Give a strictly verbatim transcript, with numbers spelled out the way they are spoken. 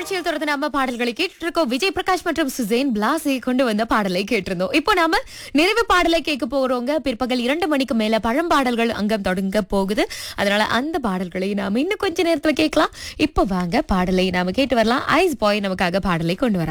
நிகழ்ச்சியில் தொடர்ந்து நம்ம பாடல்களை கேட்டு இருக்கோம். விஜய் பிரகாஷ் மற்றும் சுசேன் பிளாஸை கொண்டு வந்த பாடலை கேட்டிருந்தோம். இப்போ நாம நிறைவு பாடலை கேட்க போறோங்க. பிற்பகல் இரண்டு மணிக்கு மேல பழம்பாடல்கள் அங்கம் தொடங்க போகுது. அதனால அந்த பாடல்களை நாம இன்னும் கொஞ்ச நேரத்துல கேட்கலாம். இப்போ வாங்க பாடலை நாம கேட்டு வரலாம். ஐஸ் பாய் நமக்காக பாடலை கொண்டு வர